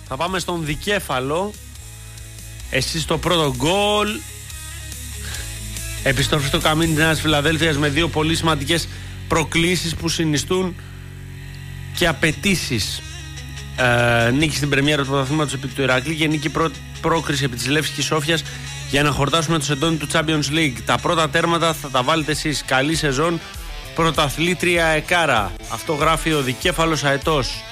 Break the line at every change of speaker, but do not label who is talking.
Θα πάμε στον Δικέφαλο. Εσύ στο πρώτο γκολ. Επιστροφή στο καμίνι της Νέας Φιλαδέλφειας με 2 πολύ σημαντικές προκλήσεις που συνιστούν και απαιτήσεις. Νίκη στην πρεμιέρα του πρωταθλήματος επί του Ηρακλή και νίκη πρόκριση επί της Λεύσκης Σόφιας για να χορτάσουμε το σεντόνι του Champions League. Τα πρώτα τέρματα θα τα βάλετε εσείς. Καλή σεζόν, πρωταθλήτρια Εκάρα. Αυτό γράφει ο Δικέφαλος Αετός.